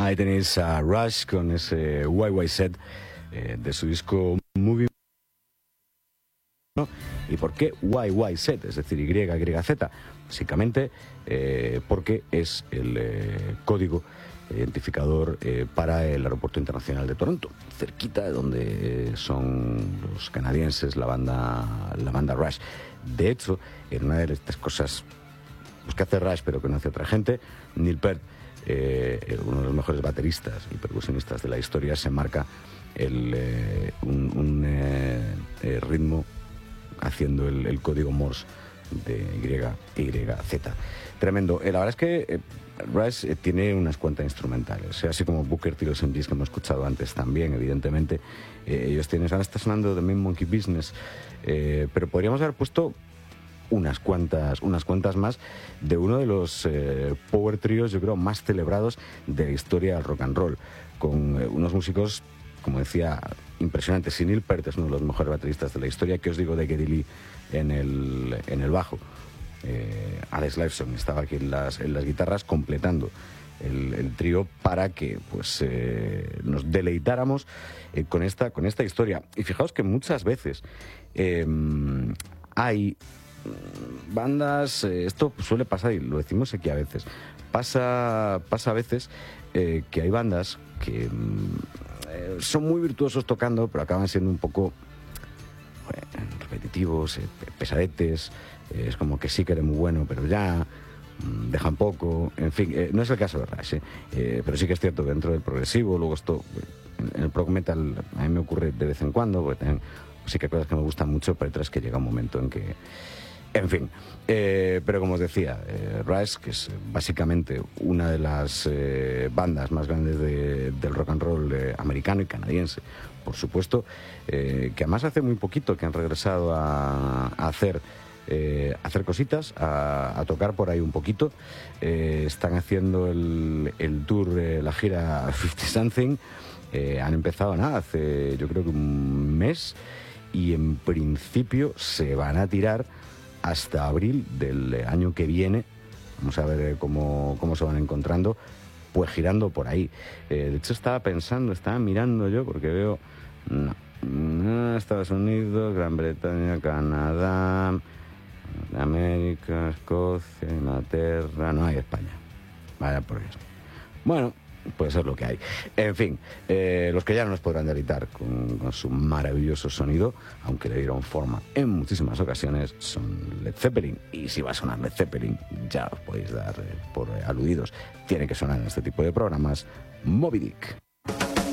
Ahí tenéis a Rush con ese YYZ de su disco Movie. ¿Y por qué YYZ? Es decir, YYZ. Básicamente porque es el código identificador para el Aeropuerto Internacional de Toronto, cerquita de donde son los canadienses, la banda Rush. De hecho, en una de estas cosas pues, que hace Rush pero que no hace otra gente, Neil Peart, uno de los mejores bateristas y percusionistas de la historia, se marca un ritmo haciendo el código Morse de YYZ. Tremendo. La verdad es que Rush tiene unas cuantas instrumentales, así como Booker T, los MGs que hemos escuchado antes también, evidentemente. Ellos tienen, ahora está sonando The Main Monkey Business, pero podríamos haber puesto unas cuantas más de uno de los power trios, yo creo, más celebrados de la historia del rock and roll, con unos músicos, como decía, impresionantes. Y Neil Peart es uno de los mejores bateristas de la historia. ¿Qué os digo de Geddy Lee en el bajo? Alex Lifeson estaba aquí en las guitarras completando el trío para que pues nos deleitáramos con esta historia. Y fijaos que muchas veces hay bandas, esto suele pasar y lo decimos aquí a veces, pasa a veces que hay bandas que son muy virtuosos tocando, pero acaban siendo un poco repetitivos, pesadetes. Es como que sí que eres muy bueno, pero ya dejan poco, en fin, no es el caso de Rush, pero sí que es cierto que dentro del progresivo, luego esto, en el prog metal a mí me ocurre de vez en cuando, porque también, sí que hay cosas que me gustan mucho, pero otras que llega un momento en que, en fin, pero como os decía, Rush, que es básicamente una de las bandas más grandes del rock and roll americano y canadiense, por supuesto, que además hace muy poquito que han regresado a hacer cositas, a tocar por ahí un poquito. Están haciendo el tour, la gira 50 Something. Han empezado hace yo creo que un mes, y en principio se van a tirar hasta abril del año que viene. Vamos a ver cómo se van encontrando, pues girando por ahí. De hecho estaba mirando yo, porque veo Estados Unidos, Gran Bretaña, Canadá, América, Escocia, Inglaterra, no hay España. Vaya por eso. Bueno, puede ser lo que hay. En fin, los que ya no nos podrán deleitar con su maravilloso sonido, aunque le dieron forma en muchísimas ocasiones, son Led Zeppelin. Y si va a sonar Led Zeppelin, ya os podéis dar por aludidos. Tiene que sonar en este tipo de programas Moby Dick.